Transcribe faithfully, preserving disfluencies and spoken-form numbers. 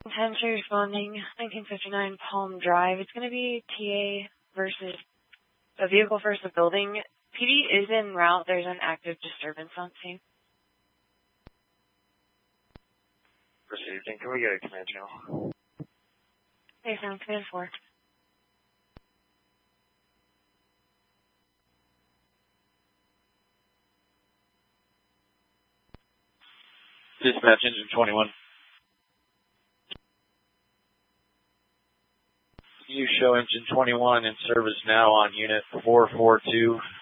ten three responding, nineteen fifty-nine Palm Drive. It's going to be T A versus a vehicle versus a building. P D is en route. There's an active disturbance on scene. Received. And can we get a command channel? Hey, Sam, command four. Dispatch engine twenty-one. You show engine twenty-one in service now on unit four four two.